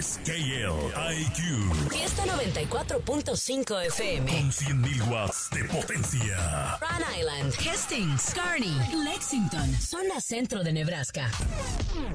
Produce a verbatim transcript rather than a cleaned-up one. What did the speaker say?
es K L I Q. Fiesta noventa y cuatro punto cinco F M. Con cien mil watts de potencia. Rhode Island, Hastings, Kearney, Lexington, zona centro de Nebraska.